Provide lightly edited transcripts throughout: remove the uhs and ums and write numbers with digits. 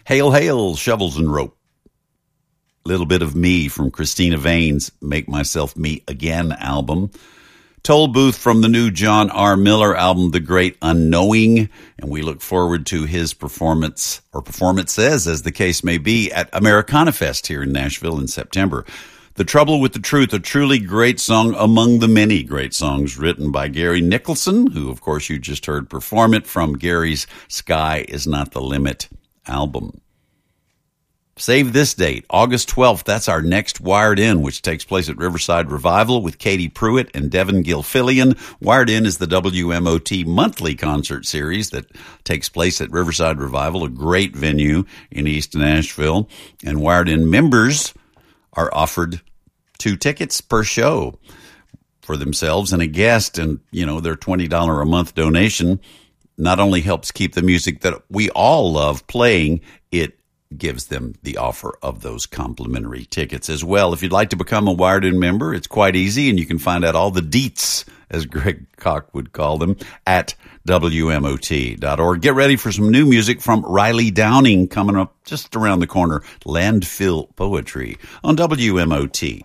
Hail, hail, shovels and rope. Little Bit of Me from Christina Vane's Make Myself Me Again album. Toll Booth from the new John R. Miller album, The Great Unknowing. And we look forward to his performance, or performances, as the case may be, at Americana Fest here in Nashville in September. The Trouble with the Truth, a truly great song among the many great songs written by Gary Nicholson, who, of course, you just heard perform it from Gary's Sky Is Not the Limit album. Save this date, August 12th. That's our next Wired In, which takes place at Riverside Revival with Katie Pruitt and Devin Gilfillian. Wired In is the WMOT monthly concert series that takes place at Riverside Revival, a great venue in East Nashville. And Wired In members are offered 2 tickets per show for themselves and a guest. And, you know, their $20 a month donation not only helps keep the music that we all love playing, it gives them the offer of those complimentary tickets as well. If you'd like to become a Wired In member, it's quite easy, and you can find out all the deets, as Greg Koch would call them, at WMOT.org. Get ready for some new music from Riley Downing coming up just around the corner, Landfill Poetry on WMOT.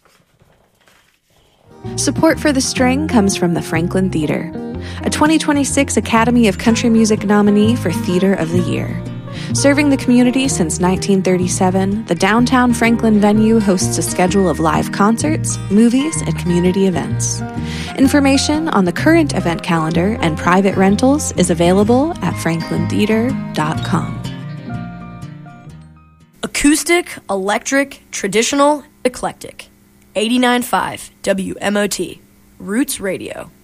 Support for The String comes from the Franklin Theater, a 2026 Academy of Country Music nominee for Theater of the Year. Serving the community since 1937, the downtown Franklin venue hosts a schedule of live concerts, movies, and community events. Information on the current event calendar and private rentals is available at franklintheater.com. Acoustic, electric, traditional, eclectic. 89.5 WMOT. Roots Radio.